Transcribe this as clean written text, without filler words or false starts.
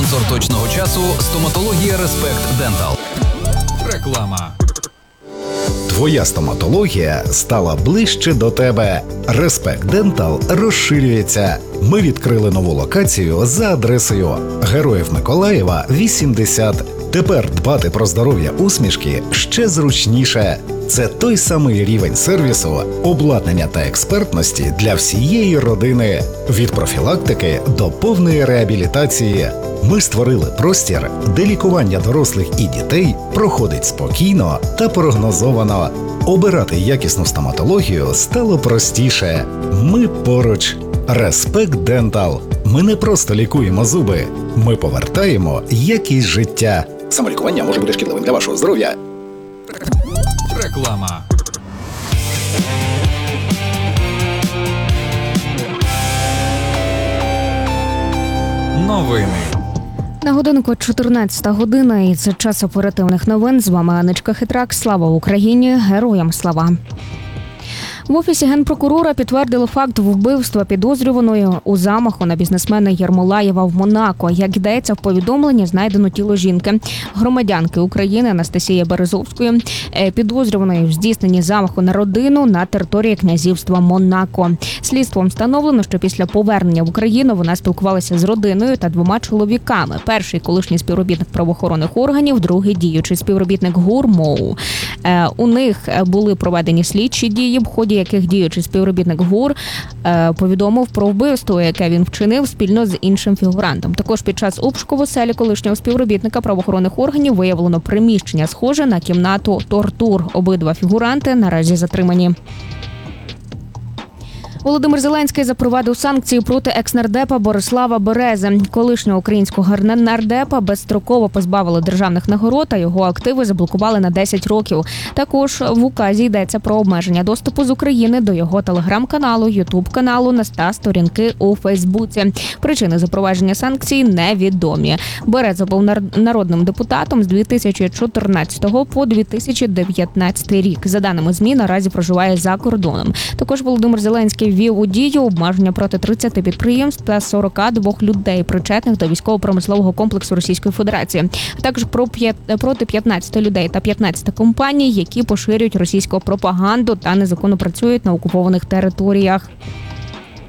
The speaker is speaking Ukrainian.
Візор точного часу. Стоматологія Респект Дентал. Реклама. Твоя стоматологія стала ближче до тебе. Респект Дентал розширюється. Ми відкрили нову локацію за адресою Героїв Миколаєва, 80. Тепер дбати про здоров'я усмішки ще зручніше. Це той самий рівень сервісу, обладнання та експертності для всієї родини. Від профілактики до повної реабілітації. Ми створили простір, де лікування дорослих і дітей проходить спокійно та прогнозовано. Обирати якісну стоматологію стало простіше. Ми поруч. Респект Дентал. Ми не просто лікуємо зуби, ми повертаємо якість життя. Самолікування може бути шкідливим для вашого здоров'я. Реклама. Новини. На годинку 14 година, і це час оперативних новин. З вами Анечка Хитрак. Слава Україні! Героям слава! В Офісі Генпрокурора підтвердили факт вбивства підозрюваної у замаху на бізнесмена Єрмолаєва в Монако. Як йдеться в повідомленні, знайдено тіло жінки, громадянки України Анастасії Березовської, підозрюваної в здійсненні замаху на родину на території князівства Монако. Слідством встановлено, що після повернення в Україну вона спілкувалася з родиною та двома чоловіками. Перший – колишній співробітник правоохоронних органів, другий – діючий співробітник ГУР МОУ. У них були проведені слідчі дії, в ході яких діючий співробітник ГУР повідомив про вбивство, яке він вчинив спільно з іншим фігурантом. Також під час обшуку в оселі колишнього співробітника правоохоронних органів виявлено приміщення, схоже на кімнату тортур. Обидва фігуранти наразі затримані. Володимир Зеленський запровадив санкції проти екс-нардепа Борислава Берези. Колишнього українського нардепа безстроково позбавили державних нагород, а його активи заблокували на 10 років. Також в указі йдеться про обмеження доступу з України до його телеграм-каналу, ютуб-каналу та сторінки у Фейсбуці. Причини запровадження санкцій невідомі. Береза був народним депутатом з 2014 по 2019 рік. За даними ЗМІ, наразі проживає за кордоном. Також Володимир Зеленський ввів у дію обмеження проти 30 підприємств та 42 людей, причетних до військово-промислового комплексу Російської Федерації, а також проти 15 людей та 15 компаній, які поширюють російську пропаганду та незаконно працюють на окупованих територіях.